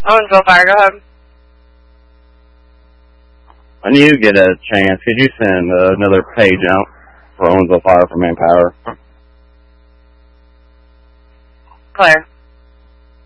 Owensville Fire, go ahead. When you get a chance, could you send another page out for Owensville Fire for Manpower? Claire.